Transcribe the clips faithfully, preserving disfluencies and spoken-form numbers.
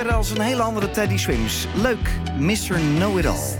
verder als een hele andere Teddy Swims. Leuk, mister Know-It-All.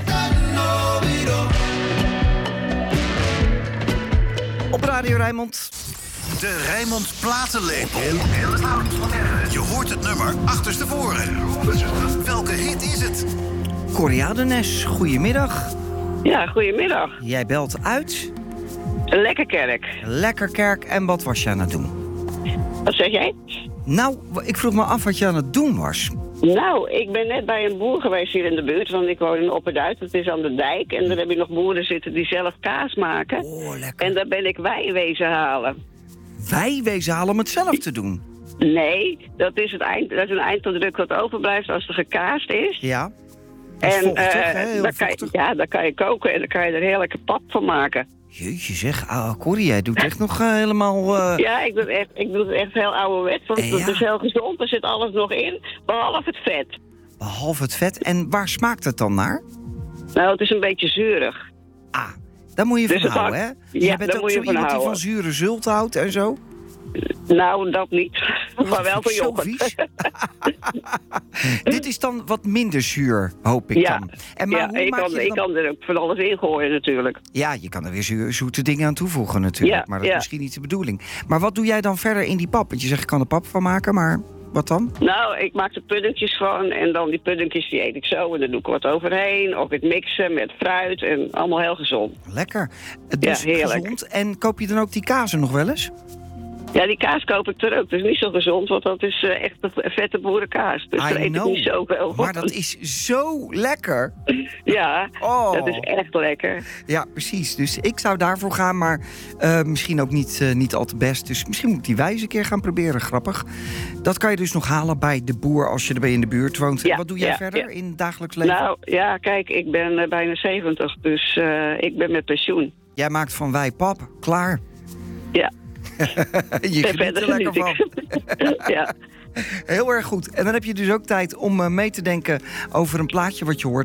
Op Radio Rijnmond. De Rijnmond Platenlepel. Je hoort het nummer achterstevoren. Welke hit is het? Coriadenes, goedemiddag. Ja, goedemiddag. Jij belt uit Lekkerkerk. Lekkerkerk. En wat was je aan het doen? Wat zeg jij? Nou, ik vroeg me af wat je aan het doen was. Nou, ik ben net bij een boer geweest hier in de buurt, want ik woon in Opperduit, dat is aan de dijk. En daar heb je nog boeren zitten die zelf kaas maken. Oh, lekker. En daar ben ik wei wezen halen. Wij wezen halen om het zelf te doen. Nee, dat is, het eind, dat is een eindproduct wat overblijft als er gekaast is. Ja. Dat is En vochtig, eh, hè? Heel daar kan je, vochtig. ja, daar kan je koken en dan kan je er heerlijke pap van maken. Jeetje zeg, ah, Corrie, jij doet echt nog uh, helemaal... Uh... Ja, ik doe het echt, ik doe het echt heel ouderwets, want Ja. het is heel gezond. Er zit alles nog in, behalve het vet. Behalve het vet. En waar smaakt het dan naar? Nou, het is een beetje zuurig. Ah, daar moet je van Dus het houden, hè? hakt- Jij ja, bent daar ook moet zo je van iemand die van houden. zure zult houdt en zo? Nou, dat niet. Maar wel voor Zo yoghurt. vies. Dit is dan wat minder zuur, hoop ik Ja, dan. En maar ja hoe ik, maak kan, je ik dan... kan er ook van alles in gooien natuurlijk. Ja, je kan er weer zuur, zoete dingen aan toevoegen natuurlijk. Ja, maar dat is ja. misschien niet de bedoeling. Maar wat doe jij dan verder in die pap? Want je zegt, ik kan er pap van maken, maar wat dan? Nou, ik maak er puddingjes van en dan die puddingjes die eet ik zo en dan doe ik wat overheen. Of het mixen met fruit en allemaal heel gezond. Lekker. Dus Ja, heerlijk. gezond. En koop je dan ook die kazen nog wel eens? Ja, die kaas koop ik er ook. Dat is niet zo gezond, want dat is uh, echt een vette boerenkaas. Dus daar I eet ik know. niet zoveel van. Maar dat is zo lekker. Ja, Oh. dat is echt lekker. Ja, precies. Dus ik zou daarvoor gaan, maar uh, misschien ook niet, uh, niet al te best. Dus misschien moet ik die wijze een keer gaan proberen. Grappig. Dat kan je dus nog halen bij de boer als je erbij in de buurt woont. Ja, Wat doe jij ja, verder ja. in het dagelijks leven? Nou, ja, kijk, ik ben uh, bijna zeventig, dus uh, ik ben met pensioen. Jij maakt van wij pap. Klaar. Ja. Je geniet er lekker van. Ja. Heel erg goed. En dan heb je dus ook tijd om uh, mee te denken over een plaatje wat je hoort.